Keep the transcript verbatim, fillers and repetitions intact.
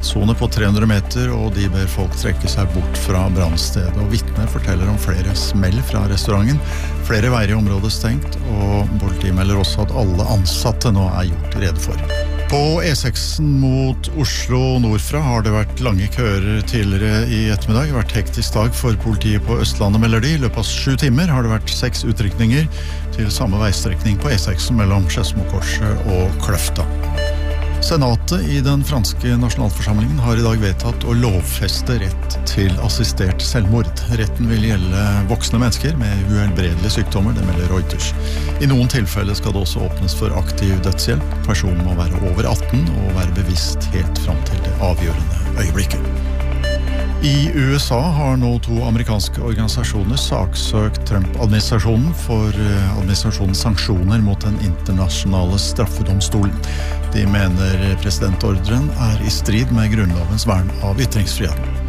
tidszone på tre hundre meter, og de ber folk trekke seg bort fra brannstedet. Og vitner forteller om flere smell fra restauranten. Flere veier i området stengt, og politiet melder også at alle ansatte nå er gjort rede for. På E seks mot Oslo nordfra har det vært lange køer tidligere i ettermiddag. Det har vært hektisk dag for politiet på Østlandet, melder de. I løpet av sju timer har det vært seks utrykninger til samme veistrekning på E seks mellom Skedsmokorset og Kløfta. Senatet i den franske nasjonalforsamlingen har i dag vedtatt å lovfeste rett til assistert selvmord. Retten vil gjelde voksne mennesker med uhelbredelige sykdommer, det melder Reuters. I noen tilfeller skal det også åpnes for aktiv dødshjelp. Personen må være over atten og være bevisst helt fram til det avgjørende øyeblikket. I U S A har nå to amerikanske organisasjoner saksøkt Trump-administrasjonen for administrasjonens sanksjoner mot den internasjonale straffedomstolen. De mener presidentordren er i strid med grunnlovens vern av ytringsfriheten.